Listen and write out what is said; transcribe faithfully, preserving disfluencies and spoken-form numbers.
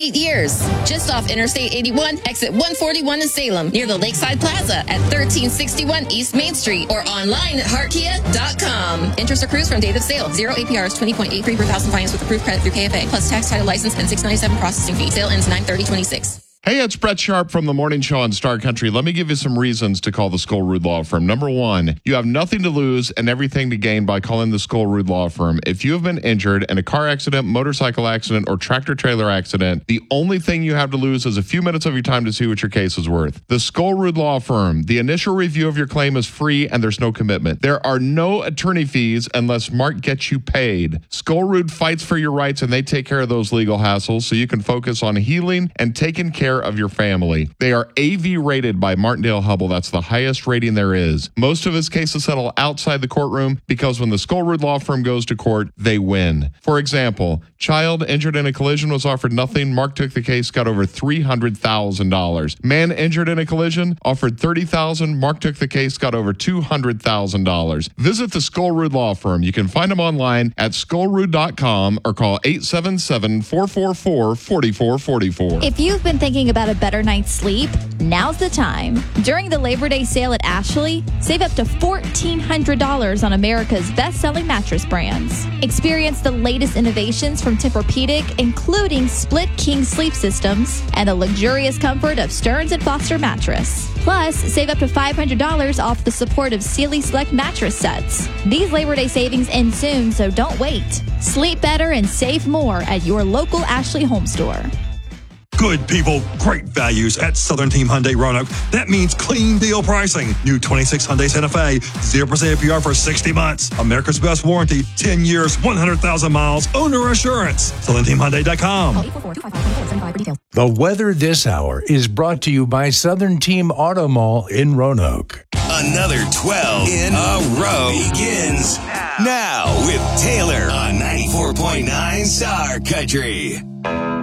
eight years. Just off Interstate eighty-one, exit one forty-one in Salem, near the Lakeside Plaza at thirteen sixty-one East Main Street, or online at heart kia dot com. Interest accrues from date of sale. Zero A P R is twenty point eight three per thousand finance with approved credit through K F A, plus tax, title, license, and six ninety-seven processing fee. Sale ends nine thirty twenty-six. Hey, it's Brett Sharp from the Morning Show on Star Country. Let me give you some reasons to call the Skoll-Ruud Law Firm. Number one, you have nothing to lose and everything to gain by calling the Skoll-Ruud Law Firm. If you have been injured in a car accident, motorcycle accident, or tractor-trailer accident, the only thing you have to lose is a few minutes of your time to see what your case is worth. The Skoll-Ruud Law Firm, the initial review of your claim is free and there's no commitment. There are no attorney fees unless Mark gets you paid. Skoll-Ruud fights for your rights and they take care of those legal hassles so you can focus on healing and taking care of your family. They are A V rated by Martindale Hubbell. That's the highest rating there is. Most of his cases settle outside the courtroom because when the Skoll-Ruud Law Firm goes to court, they win. For example, child injured in a collision was offered nothing. Mark took the case, got over three hundred thousand dollars. Man injured in a collision offered thirty thousand dollars. Mark took the case, got over two hundred thousand dollars. Visit the Skoll-Ruud Law Firm. You can find them online at skoll ruud dot com or call eight seven seven, four four four, four four four four. If you've been thinking about a better night's sleep, now's the time. During the Labor Day sale at Ashley, save up to fourteen hundred dollars on America's best-selling mattress brands. Experience the latest innovations from Tempur-Pedic, including split king sleep systems and the luxurious comfort of Stearns and Foster mattress. Plus, save up to five hundred dollars off the support of Sealy Select mattress sets. These Labor Day savings end soon, so don't wait. Sleep better and save more at your local Ashley home store. Good people, great values at Southern Team Hyundai Roanoke. That means clean deal pricing. New twenty-six Hyundai Santa Fe, zero percent A P R for sixty months. America's best warranty, ten years, one hundred thousand miles, owner assurance. Southern Team Hyundai dot com. The weather this hour is brought to you by Southern Team Auto Mall in Roanoke. Another twelve in a row begins now with Taylor on ninety-four point nine Star Country.